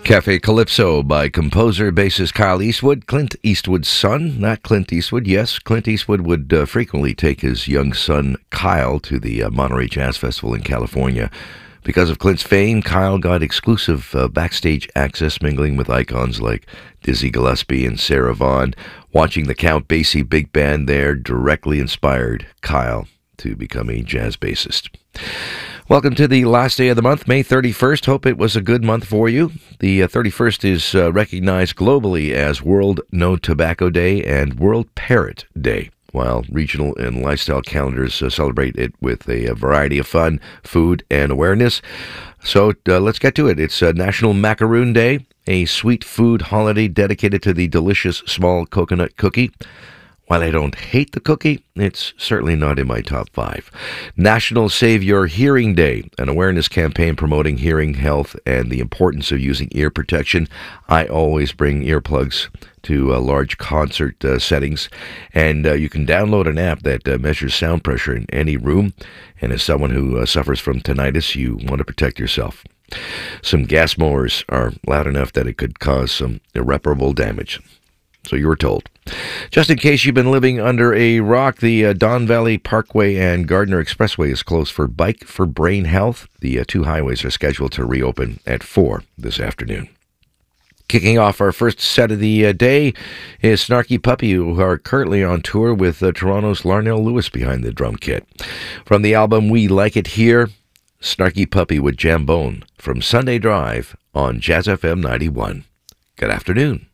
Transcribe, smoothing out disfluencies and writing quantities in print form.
Cafe Calypso by composer bassist Kyle Eastwood, Clint Eastwood's son, not Clint Eastwood. Yes, Clint Eastwood would frequently take his young son Kyle to the Monterey Jazz Festival in California. Because of Clint's fame, Kyle got exclusive backstage access, mingling with icons like Dizzy Gillespie and Sarah Vaughan. Watching the Count Basie Big Band there directly inspired Kyle to become a jazz bassist. Welcome to the last day of the month, May 31st. Hope it was a good month for you. The 31st is recognized globally as World No Tobacco Day and World Parrot Day, while regional and lifestyle calendars celebrate it with a variety of fun, food, and awareness. So let's get to it. It's National Macaroon Day, a sweet food holiday dedicated to the delicious small coconut cookie. While I don't hate the cookie, it's certainly not in my top 5. National Save Your Hearing Day, an awareness campaign promoting hearing health and the importance of using ear protection. I always bring earplugs to large concert settings, and you can download an app that measures sound pressure in any room. And as someone who suffers from tinnitus, you want to protect yourself. Some gas mowers are loud enough that it could cause some irreparable damage. So you were told. Just in case you've been living under a rock, the Don Valley Parkway and Gardner Expressway is closed for Bike for Brain Health. The two highways are scheduled to reopen at 4 this afternoon. Kicking off our first set of the day is Snarky Puppy, who are currently on tour with Toronto's Larnell Lewis behind the drum kit. From the album We Like It Here, Snarky Puppy with Jambone from Sunday Drive on Jazz FM 91. Good afternoon.